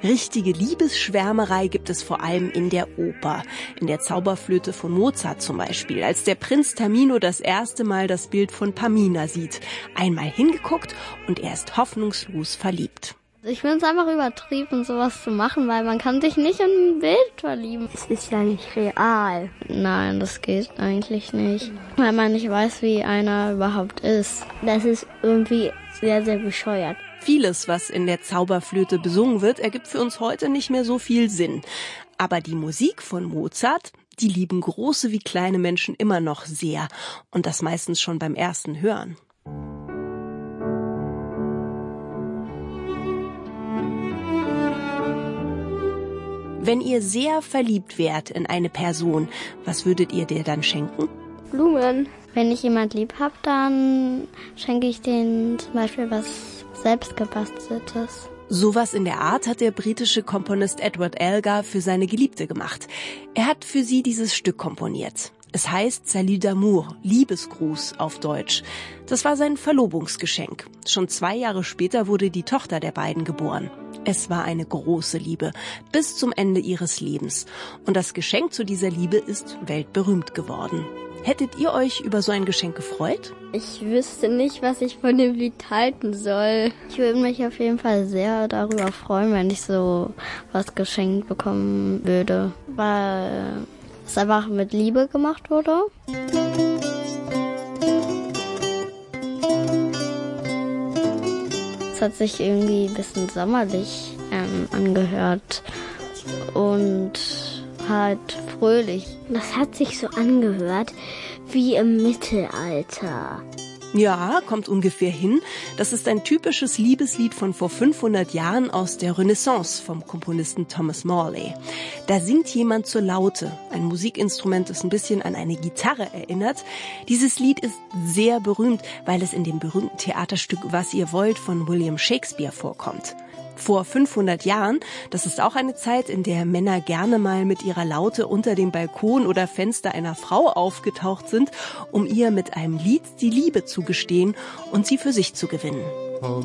Richtige Liebesschwärmerei gibt es vor allem in der Oper. In der Zauberflöte von Mozart zum Beispiel, als der Prinz Tamino das erste Mal das Bild von Pamina sieht. Einmal hingeguckt und er ist hoffnungslos verliebt. Ich finde es einfach übertrieben, sowas zu machen, weil man kann sich nicht in ein Bild verlieben. Es ist ja nicht real. Nein, das geht eigentlich nicht, weil man nicht weiß, wie einer überhaupt ist. Das ist irgendwie sehr, sehr bescheuert. Vieles, was in der Zauberflöte besungen wird, ergibt für uns heute nicht mehr so viel Sinn. Aber die Musik von Mozart, die lieben große wie kleine Menschen immer noch sehr. Und das meistens schon beim ersten Hören. Wenn ihr sehr verliebt wärt in eine Person, was würdet ihr dir dann schenken? Blumen. Wenn ich jemand lieb habe, dann schenke ich denen zum Beispiel was selbstgebasteltes. Sowas in der Art hat der britische Komponist Edward Elgar für seine Geliebte gemacht. Er hat für sie dieses Stück komponiert. Es heißt Salut d'amour, Liebesgruß auf Deutsch. Das war sein Verlobungsgeschenk. Schon 2 Jahre später wurde die Tochter der beiden geboren. Es war eine große Liebe, bis zum Ende ihres Lebens. Und das Geschenk zu dieser Liebe ist weltberühmt geworden. Hättet ihr euch über so ein Geschenk gefreut? Ich wüsste nicht, was ich von dem Lied halten soll. Ich würde mich auf jeden Fall sehr darüber freuen, wenn ich so was geschenkt bekommen würde, weil es einfach mit Liebe gemacht wurde. Es hat sich irgendwie ein bisschen sommerlich angehört und halt fröhlich. Das hat sich so angehört wie im Mittelalter. Ja, kommt ungefähr hin. Das ist ein typisches Liebeslied von vor 500 Jahren aus der Renaissance vom Komponisten Thomas Morley. Da singt jemand zur Laute, ein Musikinstrument, das ein bisschen an eine Gitarre erinnert. Dieses Lied ist sehr berühmt, weil es in dem berühmten Theaterstück Was ihr wollt von William Shakespeare vorkommt. Vor 500 Jahren, das ist auch eine Zeit, in der Männer gerne mal mit ihrer Laute unter dem Balkon oder Fenster einer Frau aufgetaucht sind, um ihr mit einem Lied die Liebe zu gestehen und sie für sich zu gewinnen.